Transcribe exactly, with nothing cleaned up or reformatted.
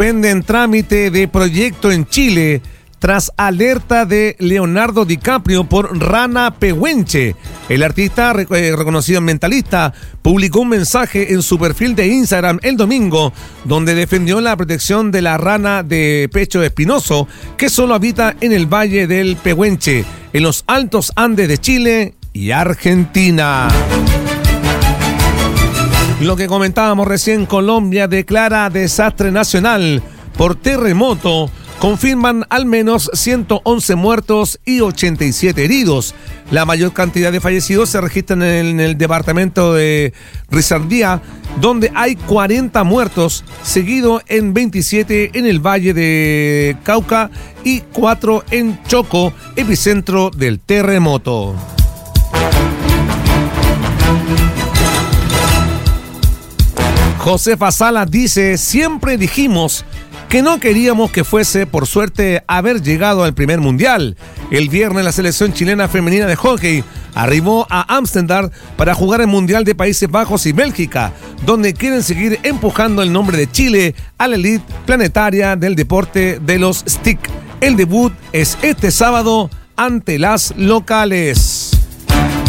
Suspenden trámite de proyecto en Chile tras alerta de Leonardo DiCaprio por rana pehuenche. El artista, eh, reconocido ambientalista, publicó un mensaje en su perfil de Instagram el domingo, donde defendió la protección de la rana de pecho espinoso, que solo habita en el Valle del Pehuenche, en los Altos Andes de Chile y Argentina. Lo que comentábamos recién, Colombia declara desastre nacional por terremoto. Confirman al menos ciento once muertos y ochenta y siete heridos. La mayor cantidad de fallecidos se registran en el, en el departamento de Risaralda, donde hay cuarenta muertos, seguido en veintisiete en el Valle de Cauca y cuatro en Choco, epicentro del terremoto. Josefa Sala dice: siempre dijimos que no queríamos que fuese por suerte haber llegado al primer mundial. El viernes la selección chilena femenina de hockey arribó a Ámsterdam para jugar el Mundial de Países Bajos y Bélgica, donde quieren seguir empujando el nombre de Chile a la elite planetaria del deporte de los stick. El debut es este sábado ante las locales.